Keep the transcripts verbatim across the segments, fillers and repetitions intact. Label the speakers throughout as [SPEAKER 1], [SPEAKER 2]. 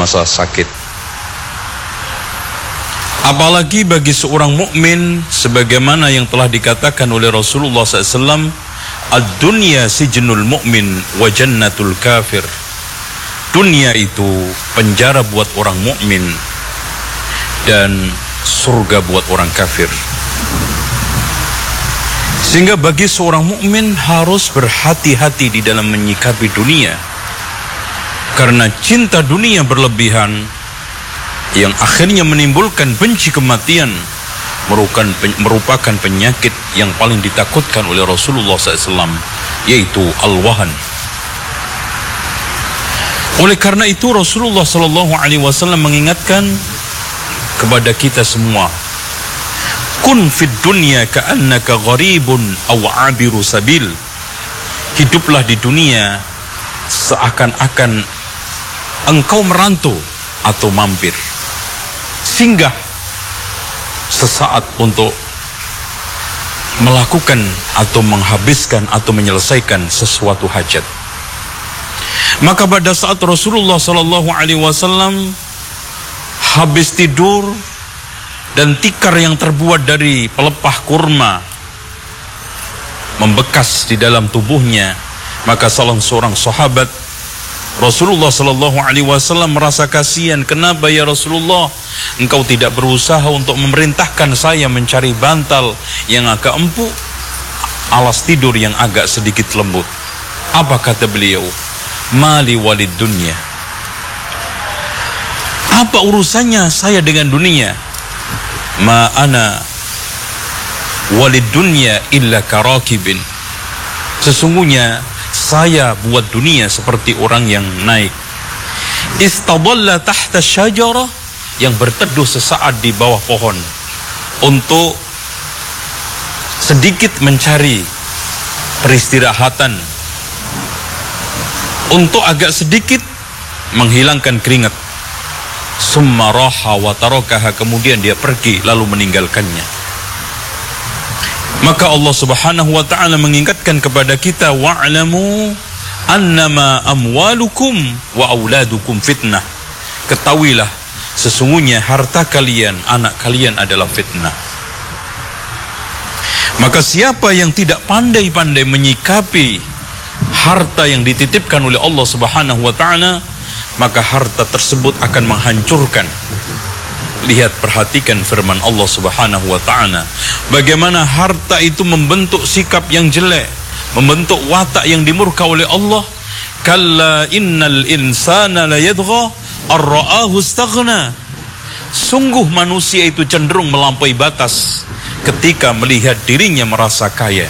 [SPEAKER 1] masa sakit. Apalagi bagi seorang mukmin, sebagaimana yang telah dikatakan oleh Rasulullah shallallahu alaihi wasallam, ad-dunya sijnul mu'min wa jannatul kafir. Dunia itu penjara buat orang mukmin dan surga buat orang kafir. Sehingga bagi seorang mukmin harus berhati-hati di dalam menyikapi dunia, karena cinta dunia berlebihan yang akhirnya menimbulkan benci kematian merupakan merupakan penyakit yang paling ditakutkan oleh Rasulullah shallallahu alaihi wasallam, yaitu al-wahan. Oleh karena itu Rasulullah shallallahu alaihi wasallam mengingatkan kepada kita semua, kun fid dunya ka'annaka gharibun aw 'abiru sabil. Hiduplah di dunia seakan-akan engkau merantau atau mampir, singgah sesaat untuk melakukan atau menghabiskan atau menyelesaikan sesuatu hajat. Maka pada saat Rasulullah shallallahu alaihi wasallam habis tidur dan tikar yang terbuat dari pelepah kurma membekas di dalam tubuhnya, maka salah seorang sahabat Rasulullah shallallahu alaihi wasallam merasa kasihan. Kenapa ya Rasulullah, engkau tidak berusaha untuk memerintahkan saya mencari bantal yang agak empuk, alas tidur yang agak sedikit lembut? Apa kata beliau? Mali walid dunya. Apa urusannya saya dengan dunia? Ma ana walid dunya illa karakibin. Sesungguhnya saya buat dunia seperti orang yang naik istadalla tahta syajarah, yang berteduh sesaat di bawah pohon untuk sedikit mencari peristirahatan, untuk agak sedikit menghilangkan keringat. Summa raha wa tarakaha, kemudian dia pergi lalu meninggalkannya. Maka Allah Subhanahu wa taala mengingatkan kepada kita, wa'lamu annama amwalukum wa auladukum fitnah. Ketahuilah sesungguhnya harta kalian, anak kalian adalah fitnah. Maka siapa yang tidak pandai-pandai menyikapi harta yang dititipkan oleh Allah Subhanahu wa taala, maka harta tersebut akan menghancurkan. Lihat, perhatikan firman Allah Subhanahu wa taala, bagaimana harta itu membentuk sikap yang jelek, membentuk watak yang dimurka oleh Allah. Kalla innal insana la yadgha ar-ra'ahu istaghna. Sungguh manusia itu cenderung melampaui batas ketika melihat dirinya merasa kaya,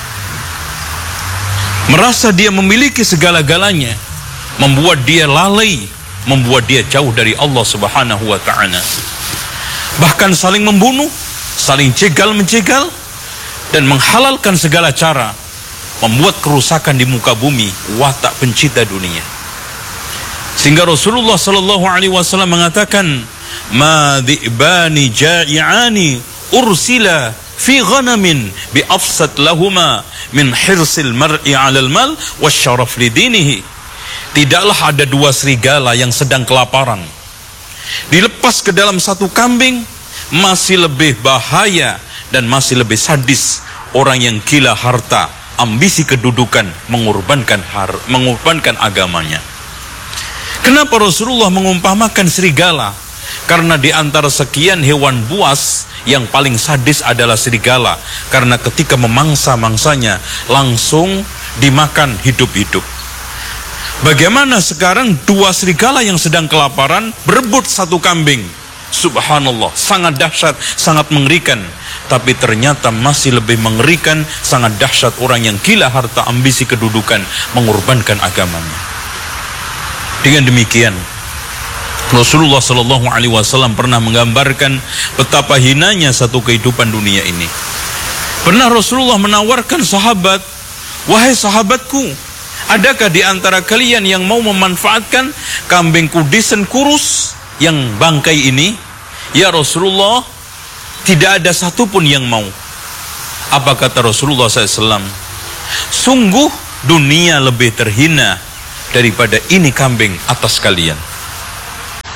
[SPEAKER 1] merasa dia memiliki segala-galanya, membuat dia lalai, membuat dia jauh dari Allah Subhanahu wa taala. Bahkan saling membunuh, saling cegal-mencegal, dan menghalalkan segala cara, membuat kerusakan di muka bumi, watak pencinta dunia. Sehingga Rasulullah sallallahu alaihi wasallam mengatakan, ma dhi'bani ja'i'ani ursila fi ghanamin bi afsad lahuma min hirsil mar'i 'alal mal wasyaraf li dinihi. Tidaklah ada dua serigala yang sedang kelaparan dilepas ke dalam satu kambing, masih lebih bahaya dan masih lebih sadis orang yang gila harta, ambisi kedudukan, mengorbankan har, mengorbankan agamanya. Kenapa Rasulullah mengumpamakan serigala? Karena di antara sekian hewan buas, yang paling sadis adalah serigala, karena ketika memangsa mangsanya langsung dimakan hidup-hidup. Bagaimana sekarang dua serigala yang sedang kelaparan berebut satu kambing? Subhanallah, sangat dahsyat, sangat mengerikan. Tapi ternyata masih lebih mengerikan, sangat dahsyat orang yang gila harta, ambisi kedudukan, mengorbankan agamanya. Dengan demikian, Rasulullah Shallallahu Alaihi Wasallam pernah menggambarkan betapa hinanya satu kehidupan dunia ini. Pernah Rasulullah menawarkan sahabat, wahai sahabatku, adakah di antara kalian yang mau memanfaatkan kambing kudisen kurus yang bangkai ini? Ya Rasulullah, tidak ada satupun yang mau. Apa kata Rasulullah shallallahu alaihi wasallam? Sungguh dunia lebih terhina daripada ini kambing atas kalian.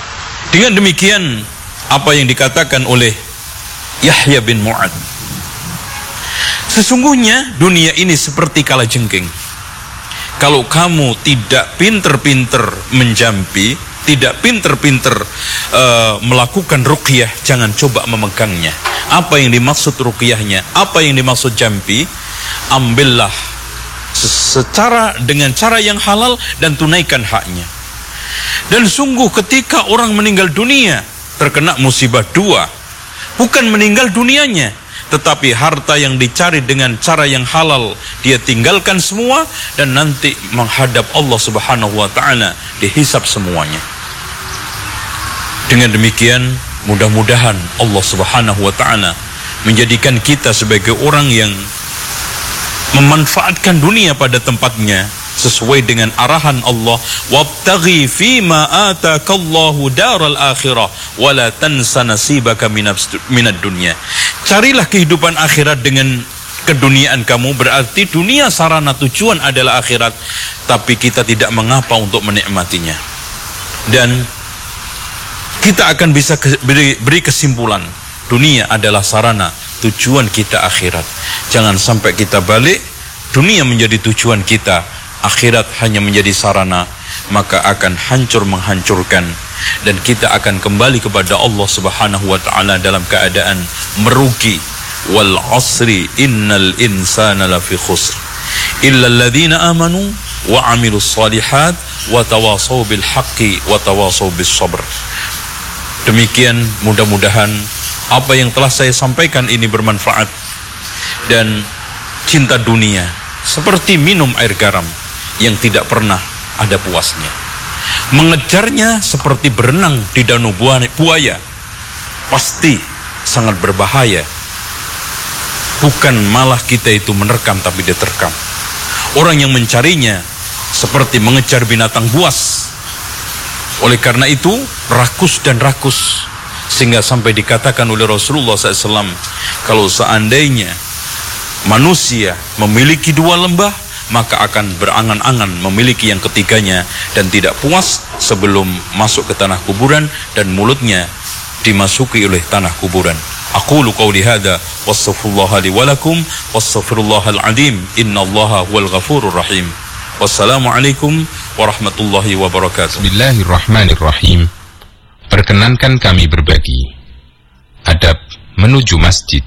[SPEAKER 1] Dengan demikian, apa yang dikatakan oleh Yahya bin Mu'ad, sesungguhnya dunia ini seperti kalajengking. Kalau kamu tidak pinter-pinter menjampi, tidak pinter-pinter uh, melakukan ruqyah, jangan coba memegangnya. Apa yang dimaksud ruqyahnya, apa yang dimaksud jampi, ambillah secara dengan cara yang halal dan tunaikan haknya. Dan sungguh ketika orang meninggal dunia terkena musibah dua, bukan meninggal dunianya, tetapi harta yang dicari dengan cara yang halal dia tinggalkan semua, dan nanti menghadap Allah Subhanahu wa taala dihisab semuanya. Dengan demikian, mudah-mudahan Allah Subhanahu wa taala menjadikan kita sebagai orang yang memanfaatkan dunia pada tempatnya sesuai dengan arahan Allah, wabtaghi fima atakallahu daral akhirah wala tansa nasibaka minad dunya. Carilah kehidupan akhirat dengan keduniaan kamu, berarti dunia sarana tujuan adalah akhirat, tapi kita tidak mengapa untuk menikmatinya. Dan kita akan bisa beri, beri kesimpulan, dunia adalah sarana tujuan kita akhirat. Jangan sampai kita balik, dunia menjadi tujuan kita, akhirat hanya menjadi sarana, maka akan hancur menghancurkan, dan kita akan kembali kepada Allah Subhanahu wa taala dalam keadaan merugi. Wal asri innal insana lafi khusr illa alladhina amanu wa amilus salihat wa tawasaw bil haqqi wa tawasaw bis sabr. Demikian, mudah-mudahan apa yang telah saya sampaikan ini bermanfaat. Dan cinta dunia seperti minum air garam yang tidak pernah ada puasnya. Mengejarnya seperti berenang di danau buaya, pasti sangat berbahaya. Bukan malah kita itu menerkam, tapi diterkam. Orang yang mencarinya seperti mengejar binatang buas. Oleh karena itu, rakus dan rakus, sehingga sampai dikatakan oleh Rasulullah shallallahu alaihi wasallam, kalau seandainya manusia memiliki dua lembah, maka akan berangan-angan memiliki yang ketiganya, dan tidak puas sebelum masuk ke tanah kuburan dan mulutnya dimasuki oleh tanah kuburan. Aqulu qawli hadza wastaghfirullaha li wa lakum wastaghfirullahal azim innallaha huwal ghafurur rahim. Wassalamualaikum warahmatullahi wabarakatuh.
[SPEAKER 2] Bismillahirrahmanirrahim. Perkenankan kami berbagi adab menuju masjid.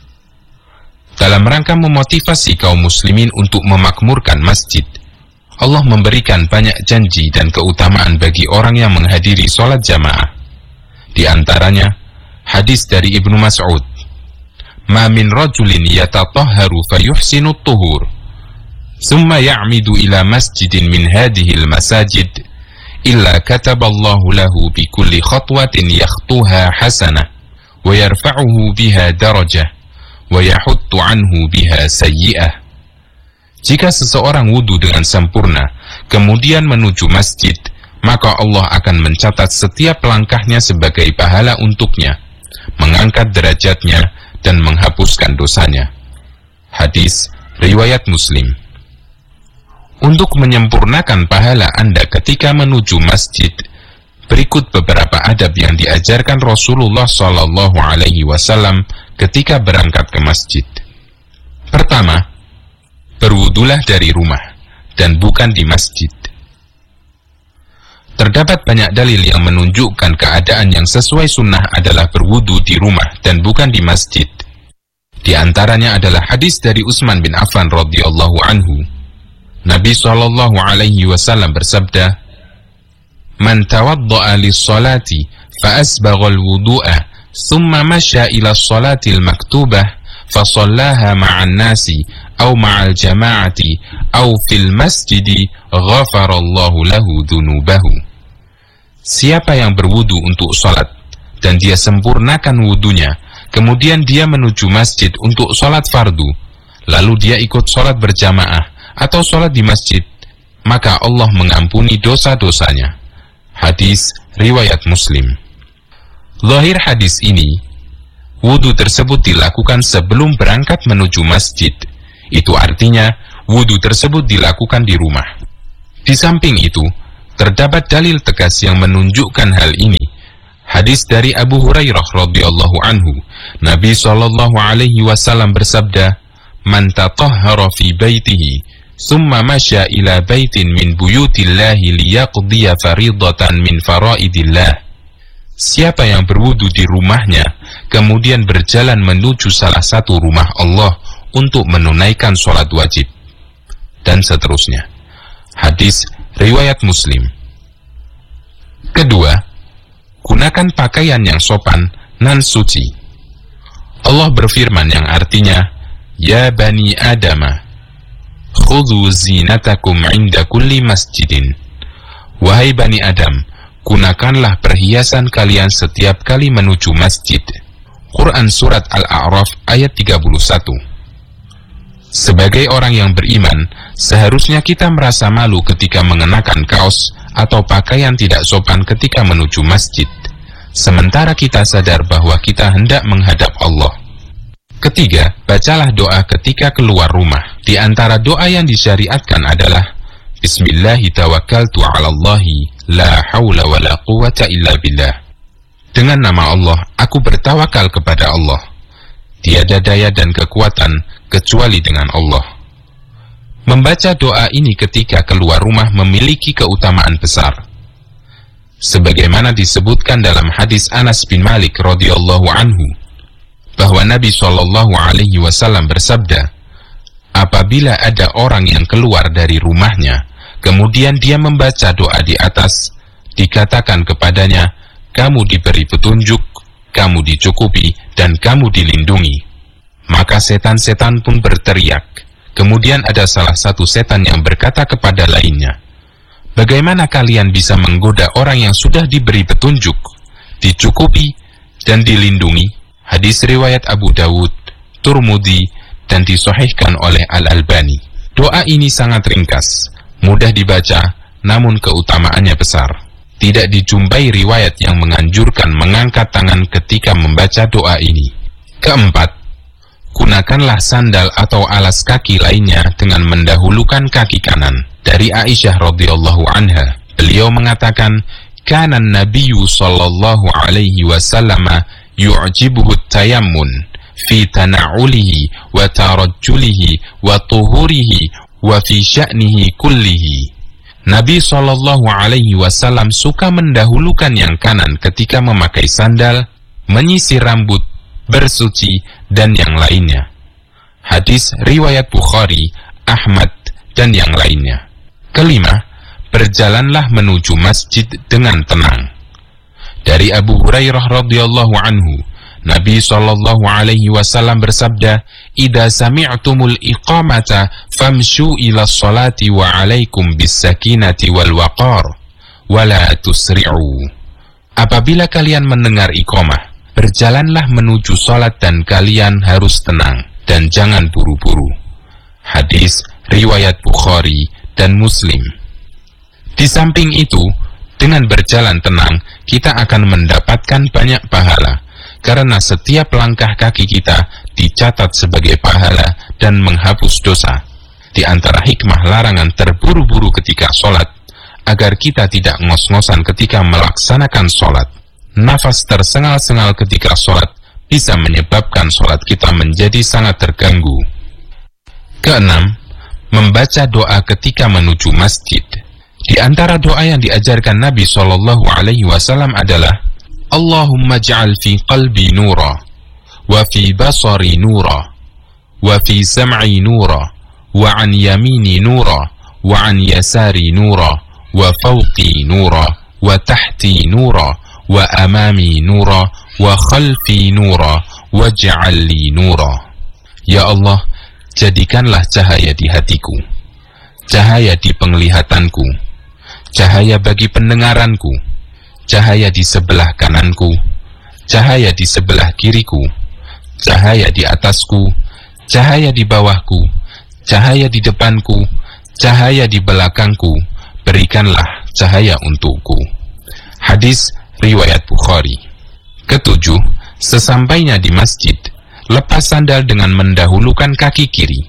[SPEAKER 2] Dalam rangka memotivasi kaum muslimin untuk memakmurkan masjid, Allah memberikan banyak janji dan keutamaan bagi orang yang menghadiri sholat jamaah. Di antaranya, hadis dari Ibnu Mas'ud, "Ma min rajulin yatatahharu fayuhsinu tuhur, summa ya'midu ila masjidin min hadihil masajid, illa kataballahu lahu bi kulli khatwatin yakhtuha hasanah, wa yarfa'uhu biha darajah, wa yahuttu anhu biha sayyi'ah." Jika seseorang wudu dengan sempurna, kemudian menuju masjid, maka Allah akan mencatat setiap langkahnya sebagai pahala untuknya, mengangkat derajatnya, dan menghapuskan dosanya. Hadis riwayat Muslim. Untuk menyempurnakan pahala Anda ketika menuju masjid, berikut beberapa adab yang diajarkan Rasulullah shallallahu alaihi wasallam ketika berangkat ke masjid. Pertama, berwudulah dari rumah dan bukan di masjid. Terdapat banyak dalil yang menunjukkan keadaan yang sesuai sunnah adalah berwudu di rumah dan bukan di masjid. Di antaranya adalah hadis dari Utsman bin Affan radhiyallahu anhu. Nabi shallallahu alaihi wasallam bersabda, "Man tawadda'a lis-salati fa asbaghal wudu'a, thumma masya ila as-salatil maktubah fa shallaha ma'an nasi aw ma'al jama'ati aw fil masjidi, ghafarallahu lahu dhunubahu." Siapa yang berwudu untuk salat dan dia sempurnakan wudunya, kemudian dia menuju masjid untuk salat fardu, lalu dia ikut salat berjamaah atau sholat di masjid, maka Allah mengampuni dosa-dosanya. Hadis riwayat Muslim. Zahir hadis ini, wudu tersebut dilakukan sebelum berangkat menuju masjid. Itu artinya wudu tersebut dilakukan di rumah. Di samping itu, terdapat dalil tegas yang menunjukkan hal ini. Hadis dari Abu Hurairah radhiyallahu anhu, Nabi sallallahu alaihi wasallam bersabda, "Man tatahhara fi baitihi, thumma masya ila baitin min buyutillahi liyaqdiya faridatan min faraidillah." Siapa yang berwudu di rumahnya, kemudian berjalan menuju salah satu rumah Allah untuk menunaikan sholat wajib, dan seterusnya. Hadis riwayat Muslim. Kedua, gunakan pakaian yang sopan nan suci. Allah berfirman yang artinya, "Ya bani Adama, khudhu zinatakum inda kulli masjidin." Wahai bani Adam, gunakanlah perhiasan kalian setiap kali menuju masjid. Quran Surat Al-A'raf ayat tiga puluh satu. Sebagai orang yang beriman, seharusnya kita merasa malu ketika mengenakan kaos atau pakaian tidak sopan ketika menuju masjid, sementara kita sadar bahwa kita hendak menghadap Allah. Ketiga, bacalah doa ketika keluar rumah. Di antara doa yang disyariatkan adalah Bismillahi tawakkaltu ala Allahi, la hawla wa la quwata illa billah. Dengan nama Allah, aku bertawakal kepada Allah. Tiada daya dan kekuatan kecuali dengan Allah. Membaca doa ini ketika keluar rumah memiliki keutamaan besar. Sebagaimana disebutkan dalam hadis Anas bin Malik radhiyallahu anhu, bahwa Nabi shallallahu alaihi wasallam bersabda, apabila ada orang yang keluar dari rumahnya, kemudian dia membaca doa di atas, dikatakan kepadanya, kamu diberi petunjuk, kamu dicukupi, dan kamu dilindungi. Maka setan-setan pun berteriak. Kemudian ada salah satu setan yang berkata kepada lainnya, bagaimana kalian bisa menggoda orang yang sudah diberi petunjuk, dicukupi, dan dilindungi? Hadis riwayat Abu Dawud, Turmudi, dan disahihkan oleh Al-Albani. Doa ini sangat ringkas, mudah dibaca, namun keutamaannya besar. Tidak dijumpai riwayat yang menganjurkan mengangkat tangan ketika membaca doa ini. Keempat, gunakanlah sandal atau alas kaki lainnya dengan mendahulukan kaki kanan. Dari Aisyah radhiyallahu anha, beliau mengatakan, kana nabiyyu sallallahu alaihi wasallam yu'jibuhu tayammun fi tana'ulihi wa tarajjulihi wa tuhurihi wa fi sya'nihi kullihi. Nabi shallallahu alaihi wasallam suka mendahulukan yang kanan ketika memakai sandal, menyisir rambut, bersuci, dan yang lainnya. Hadis riwayat Bukhari, Ahmad, dan yang lainnya. Kelima, berjalanlah menuju masjid dengan tenang. Dari Abu Hurairah radhiyallahu anhu, Nabi shallallahu alaihi wasallam bersabda, "Idza sami'tumul iqamata famshu ila sholati wa alaikum bis sakinati wal waqar wa la tusri'u." Apabila kalian mendengar iqamah, berjalanlah menuju salat dan kalian harus tenang dan jangan buru-buru. Hadis riwayat Bukhari dan Muslim. Di samping itu, dengan berjalan tenang, kita akan mendapatkan banyak pahala, karena setiap langkah kaki kita dicatat sebagai pahala dan menghapus dosa. Di antara hikmah larangan terburu-buru ketika sholat, agar kita tidak ngos-ngosan ketika melaksanakan sholat. Nafas tersengal-sengal ketika sholat bisa menyebabkan sholat kita menjadi sangat terganggu. Keenam, membaca doa ketika menuju masjid. Di antara doa yang diajarkan Nabi shallallahu alaihi wasallam adalah, Allahumma ja'al fi qalbi nura, wa fi basari nura, wa fi sam'i nura, wa an yamini nura, wa an yasari nura, wa fawqi nura, wa tahti nura, wa amami nura, wa khalfi nura, wa ja'alli nura. Ya Allah, jadikanlah cahaya di hatiku, cahaya di penglihatanku, cahaya bagi pendengaranku, cahaya di sebelah kananku, cahaya di sebelah kiriku, cahaya di atasku, cahaya di bawahku, cahaya di depanku, cahaya di belakangku, berikanlah cahaya untukku. Hadis riwayat Bukhari. Ketujuh, sesampainya di masjid, lepas sandal dengan mendahulukan kaki kiri.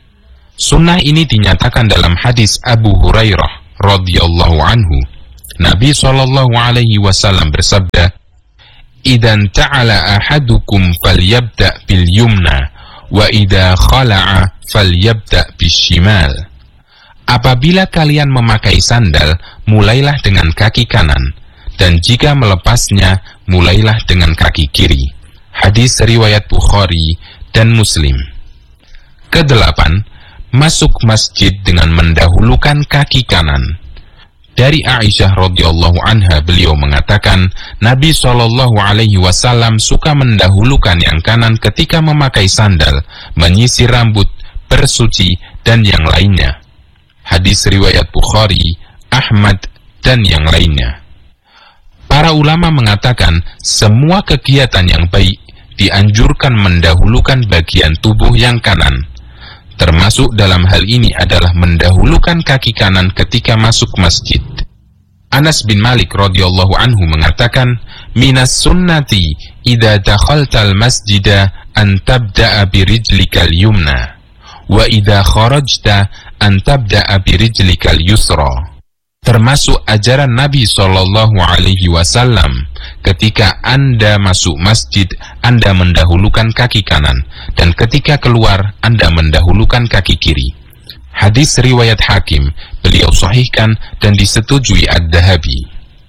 [SPEAKER 2] Sunnah ini dinyatakan dalam hadis Abu Hurairah radhiyallahu anhu. Nabi shallallahu alaihi wasallam bersabda, idan ta'ala ahadukum falyabda' bil yumna wa idza khala'a falyabda' bis shimal. Apabila kalian memakai sandal, mulailah dengan kaki kanan, dan jika melepasnya, mulailah dengan kaki kiri. Hadis riwayat Bukhari dan Muslim. Kedelapan, masuk masjid dengan mendahulukan kaki kanan. Dari Aisyah radhiyallahu anha, beliau mengatakan, Nabi shallallahu alaihi wasallam suka mendahulukan yang kanan ketika memakai sandal, menyisir rambut, bersuci, dan yang lainnya. Hadis riwayat Bukhari, Ahmad, dan yang lainnya. Para ulama mengatakan, semua kegiatan yang baik dianjurkan mendahulukan bagian tubuh yang kanan. Termasuk dalam hal ini adalah mendahulukan kaki kanan ketika masuk masjid. Anas bin Malik radhiyallahu anhu mengatakan, minas sunnati idza dakhaltal masjida an tabda'a birijlikal yumna wa idza kharajta an tabda'a birijlikal yusra. Termasuk ajaran Nabi shallallahu alaihi wasallam, ketika Anda masuk masjid, Anda mendahulukan kaki kanan, dan ketika keluar, Anda mendahulukan kaki kiri. Hadis riwayat Hakim, beliau sahihkan dan disetujui Ad-Dahabi.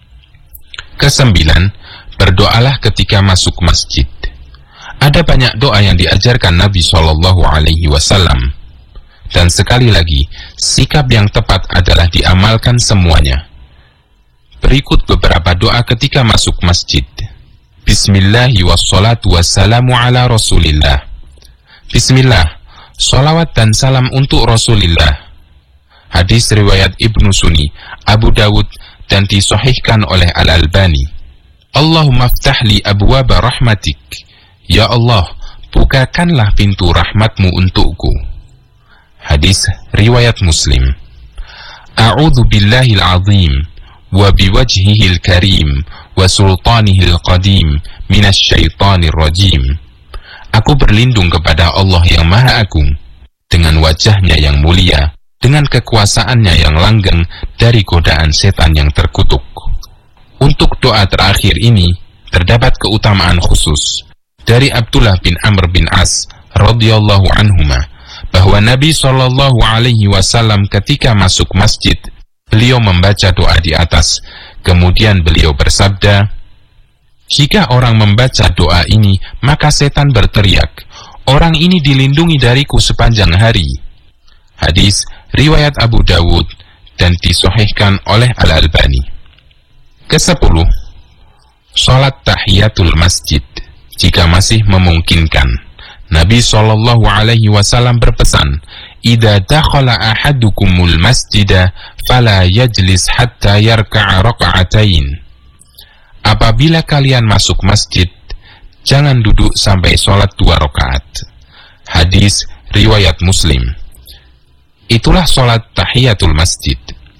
[SPEAKER 2] Kesembilan, berdoalah ketika masuk masjid. Ada banyak doa yang diajarkan Nabi shallallahu alaihi wasallam. Dan sekali lagi, sikap yang tepat adalah diamalkan semuanya. Berikut beberapa doa ketika masuk masjid. Bismillahi wassalatu wassalamu ala rasulillah. Bismillah, salawat dan salam untuk Rasulillah. Hadis riwayat Ibnu Sunni, Abu Dawud, dan disahihkan oleh Al-Albani. Allahumma ftahli abwaba rahmatik. Ya Allah, bukakanlah pintu rahmatmu untukku. Hadis riwayat Muslim. A'udzu billahil azim wa biwajhihil karim wa sultanihil qadim minasyaitonir rajim. Aku berlindung kepada Allah yang Maha Agung, dengan wajahnya yang mulia, dengan kekuasaannya yang langgeng dari godaan setan yang terkutuk. Untuk doa terakhir ini terdapat keutamaan khusus dari Abdullah bin Amr bin As radhiyallahu anhuma, bahwa Nabi shallallahu alaihi wasallam ketika masuk masjid, beliau membaca doa di atas. Kemudian beliau bersabda, jika orang membaca doa ini, maka setan berteriak, orang ini dilindungi dariku sepanjang hari. Hadis riwayat Abu Dawud dan disahihkan oleh Al-Albani. Kesepuluh, salat tahiyatul masjid jika masih memungkinkan. Nabi shallallahu alaihi wasallam berpesan, "Idza dakhala ahadukumul masjida fala yajlis hatta yarka'a raka'atain." Apabila kalian masuk masjid, jangan duduk sampai sholat dua rakaat. Hadis riwayat Muslim. Itulah sholat tahiyatul masjid.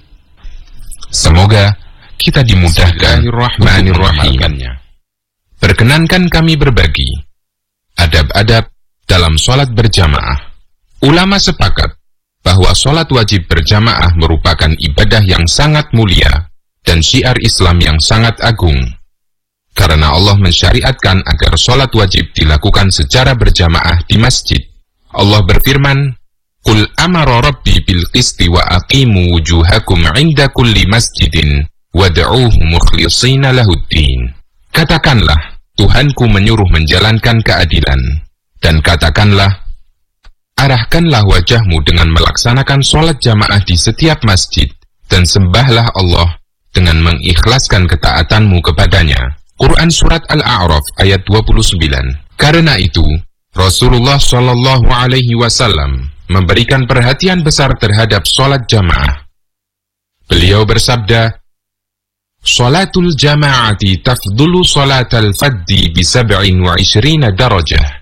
[SPEAKER 2] Semoga kita dimudahkan mengamalkannya. Perkenankan kami berbagi adab-adab dalam sholat berjamaah. Ulama sepakat bahwa sholat wajib berjamaah merupakan ibadah yang sangat mulia dan syiar Islam yang sangat agung. Karena Allah mensyariatkan agar sholat wajib dilakukan secara berjamaah di masjid. Allah berfirman, "Qul amara rabbi bil qisti wa aqimu wujuhakum 'inda kulli masjidin wad'uuhu mukhlishina lahuddin." Katakanlah, Tuhanku menyuruh menjalankan keadilan. Dan katakanlah, arahkanlah wajahmu dengan melaksanakan sholat jamaah di setiap masjid, dan sembahlah Allah dengan mengikhlaskan ketaatanmu kepadanya. Quran Surat Al-A'raf ayat dua puluh sembilan. Karena itu, Rasulullah Shallallahu Alaihi Wasallam memberikan perhatian besar terhadap sholat jamaah. Beliau bersabda, "Sholatul jama'ati tafdulu sholatal faddi bi sab'in wa ishrina darajah."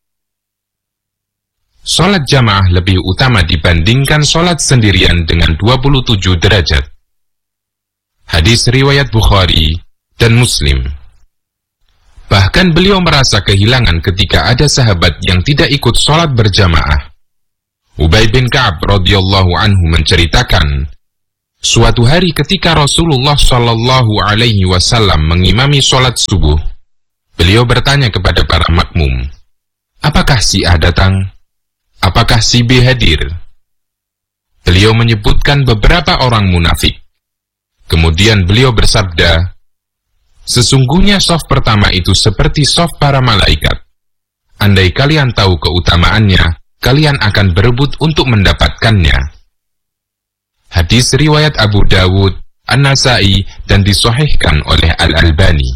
[SPEAKER 2] Sholat jamaah lebih utama dibandingkan sholat sendirian dengan dua puluh tujuh derajat. Hadis riwayat Bukhari dan Muslim. Bahkan beliau merasa kehilangan ketika ada sahabat yang tidak ikut sholat berjamaah. Ubay bin Ka'ab radhiyallahu anhu menceritakan, suatu hari ketika Rasulullah Shallallahu Alaihi Wasallam mengimami sholat subuh, Beliau bertanya kepada para makmum, apakah si A datang? Apakah si B hadir? Beliau menyebutkan beberapa orang munafik. Kemudian beliau bersabda, sesungguhnya saf pertama itu seperti saf para malaikat. Andai kalian tahu keutamaannya, kalian akan berebut untuk mendapatkannya. Hadis riwayat Abu Dawud, An-Nasai, dan disahihkan oleh Al-Albani.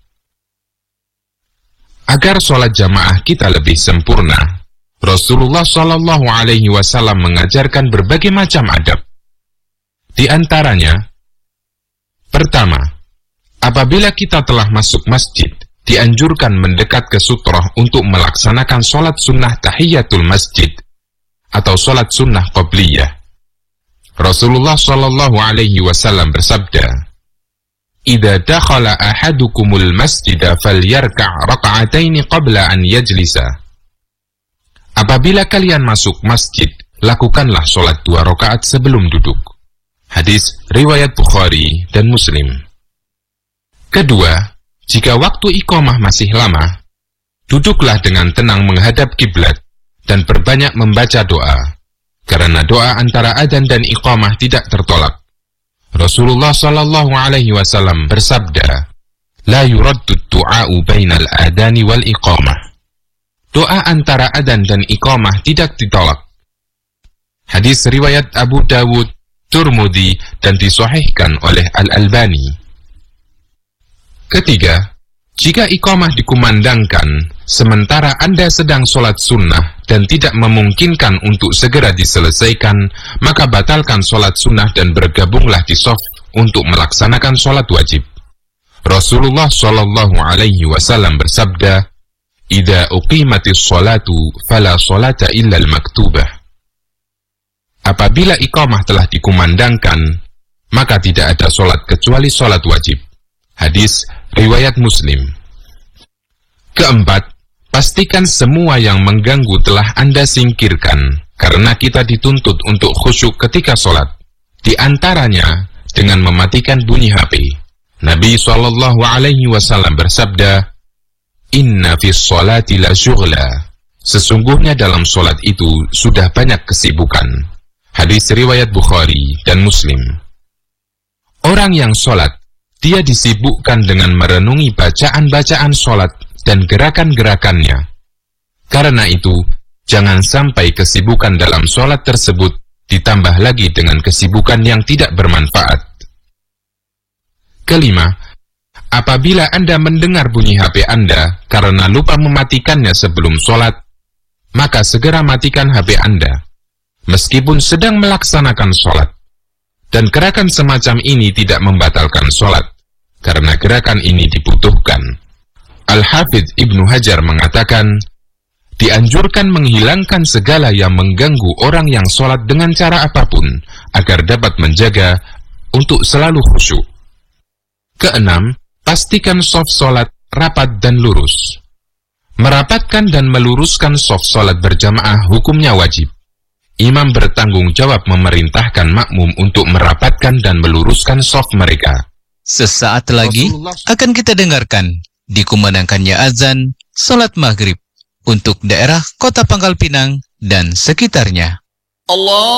[SPEAKER 2] Agar sholat jamaah kita lebih sempurna, Rasulullah Shallallahu Alaihi Wasallam mengajarkan berbagai macam adab. Di antaranya, pertama, apabila kita telah masuk masjid, dianjurkan mendekat ke sutroh untuk melaksanakan sholat sunnah tahiyatul masjid atau sholat sunnah qabliyah. Rasulullah Shallallahu Alaihi Wasallam bersabda, "Idza dakhala ahadukumul masjida falyarka' raka'ataini qabla an yajlisa." Apabila kalian masuk masjid, lakukanlah sholat dua rakaat sebelum duduk. Hadis riwayat Bukhari dan Muslim. Kedua, jika waktu iqamah masih lama, duduklah dengan tenang menghadap kiblat dan perbanyak membaca doa, karena doa antara adzan dan iqamah tidak tertolak. Rasulullah Shallallahu Alaihi Wasallam bersabda, "La yuraddu du'a'u bainal adani wal iqamah." Doa antara adzan dan iqamah tidak ditolak. Hadis riwayat Abu Dawud, Tirmidzi, dan disahihkan oleh Al-Albani. Ketiga, jika iqamah dikumandangkan sementara Anda sedang sholat sunnah dan tidak memungkinkan untuk segera diselesaikan, maka batalkan sholat sunnah dan bergabunglah di shaf untuk melaksanakan sholat wajib. Rasulullah Shallallahu Alaihi Wasallam bersabda, "Idza uqimatis sholatu fala sholata illa al-maktubah." Apabila iqamah telah dikumandangkan, maka tidak ada sholat kecuali sholat wajib. Hadis riwayat Muslim. Keempat, pastikan semua yang mengganggu telah Anda singkirkan, karena kita dituntut untuk khusyuk ketika sholat. Di antaranya dengan mematikan bunyi H P. Nabi shallallahu Alaihi Wasallam bersabda, "Inna fis sholati la syughla." Sesungguhnya dalam sholat itu sudah banyak kesibukan. Hadis riwayat Bukhari dan Muslim. Orang yang sholat, dia disibukkan dengan merenungi bacaan-bacaan sholat dan gerakan-gerakannya. Karena itu, jangan sampai kesibukan dalam sholat tersebut ditambah lagi dengan kesibukan yang tidak bermanfaat. Kelima, apabila Anda mendengar bunyi H P Anda karena lupa mematikannya sebelum sholat, maka segera matikan H P Anda, meskipun sedang melaksanakan sholat. Dan gerakan semacam ini tidak membatalkan sholat, karena gerakan ini dibutuhkan. Al-Hafidz Ibnu Hajar mengatakan, dianjurkan menghilangkan segala yang mengganggu orang yang sholat dengan cara apapun, agar dapat menjaga untuk selalu khusyuk. Keenam, pastikan shaf sholat rapat dan lurus. Merapatkan dan meluruskan shaf sholat berjamaah hukumnya wajib. Imam bertanggung jawab memerintahkan makmum untuk merapatkan dan meluruskan shaf mereka.
[SPEAKER 3] Sesaat lagi akan kita dengarkan dikumandangkannya azan salat maghrib untuk daerah Kota Pangkal Pinang dan sekitarnya. Allah